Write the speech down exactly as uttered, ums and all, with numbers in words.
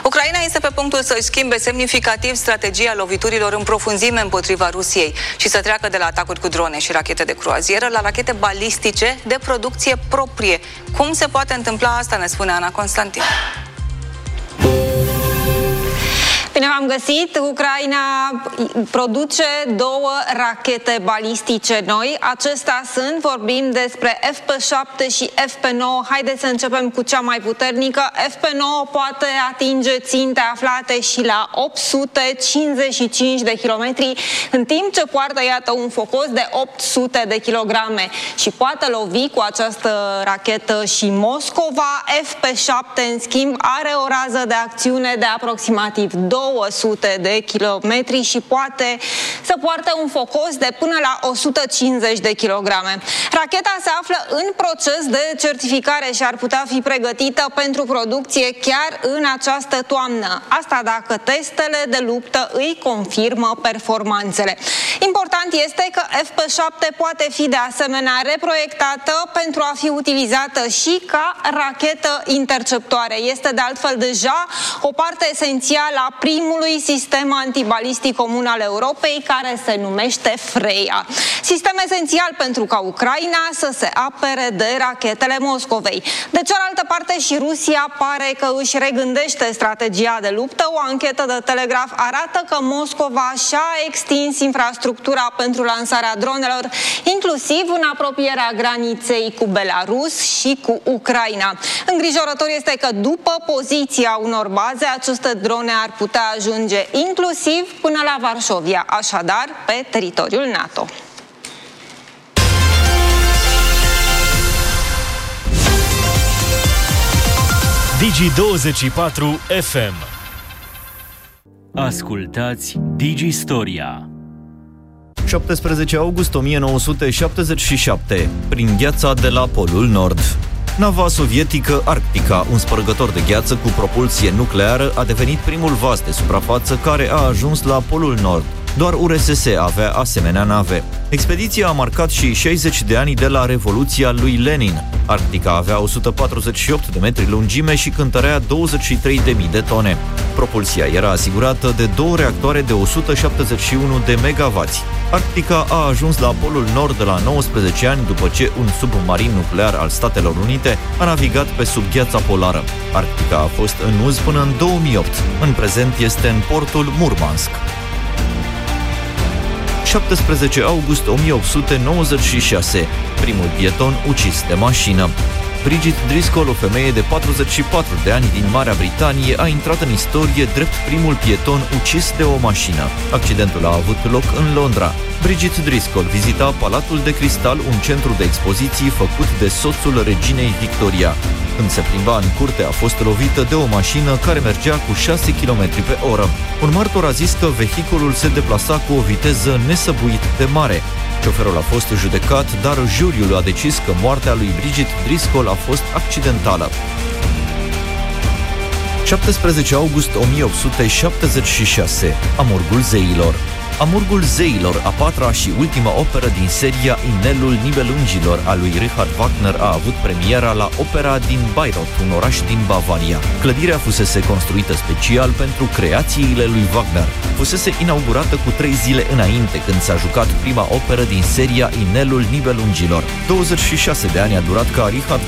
Ucraina este pe punctul să-și schimbe semnificativ strategia loviturilor în profunzime împotriva Rusiei și să treacă de la atacuri cu drone și rachete de croazieră la rachete balistice de producție proprie. Cum se poate întâmpla asta, ne spune Ana Constantin. Bine v-am găsit! Ucraina produce două rachete balistice noi. Acestea sunt, vorbim despre F P șapte și F P nouă. Haideți să începem cu cea mai puternică. F P nouă poate atinge ținte aflate și la opt sute cincizeci și cinci de kilometri, în timp ce poartă, iată, un focos de opt sute de kilograme și poate lovi cu această rachetă și Moscova. F P șapte, în schimb, are o rază de acțiune de aproximativ două sute de kilometri și poate să poarte un focos de până la o sută cincizeci de kilograme. Racheta se află în proces de certificare și ar putea fi pregătită pentru producție chiar în această toamnă. Asta dacă testele de luptă îi confirmă performanțele. Important este că F P șapte poate fi de asemenea reproiectată pentru a fi utilizată și ca rachetă interceptoare. Este de altfel deja o parte esențială a primului sistem antibalistic comun al Europei, care se numește Freya. Sistem esențial pentru ca Ucraina să se apere de rachetele Moscovei. De cealaltă parte, și Rusia pare că își regândește strategia de luptă. O anchetă de Telegraph arată că Moscova și-a extins infrastructura pentru lansarea dronelor, inclusiv în apropierea graniței cu Belarus și cu Ucraina. Îngrijorător este că după poziția unor baze, aceste drone ar putea ajunge inclusiv până la Varșovia, așadar pe teritoriul NATO. Digi douăzeci și patru F M. Ascultați Digi Storia. șaptesprezece august o mie nouă sute șaptezeci și șapte, prin gheața de la Polul Nord. Nava sovietică Arctica, un spărgător de gheață cu propulsie nucleară, a devenit primul vas de suprafață care a ajuns la Polul Nord. Doar U R S S avea asemenea nave. Expediția a marcat și șaizeci de ani de la Revoluția lui Lenin. Arctica avea o sută patruzeci și opt de metri lungime și cântărea douăzeci și trei de mii de tone. Propulsia era asigurată de două reactoare de o sută șaptezeci și unu de megavați. Arctica a ajuns la Polul Nord de la nouăsprezece ani după ce un submarin nuclear al Statelor Unite a navigat pe sub gheața polară. Arctica a fost în uz până în două mii opt. În prezent este în portul Murmansk. șaptesprezece august o mie opt sute nouăzeci și șase. Primul pieton ucis de mașină. Bridget Driscoll, o femeie de patruzeci și patru de ani din Marea Britanie, a intrat în istorie drept primul pieton ucis de o mașină. Accidentul a avut loc în Londra. Bridget Driscoll vizita Palatul de Cristal, un centru de expoziții făcut de soțul reginei Victoria. Când se plimba în curte, a fost lovită de o mașină care mergea cu șase kilometri pe oră. Un martor a zis că vehiculul se deplasa cu o viteză nesăbuit de mare. Șoferul a fost judecat, dar juriul a decis că moartea lui Bridget Driscoll a fost accidentală. șaptesprezece august o mie opt sute șaptezeci și șase. Amurgul zeilor. Amurgul zeilor, a patra și ultima operă din seria Inelul Nibelungilor a lui Richard Wagner, a avut premiera la opera din Bayreuth, un oraș din Bavaria. Clădirea fusese construită special pentru creațiile lui Wagner. Fusese inaugurată cu trei zile înainte, când s-a jucat prima operă din seria Inelul Nibelungilor. douăzeci și șase de ani a durat ca Richard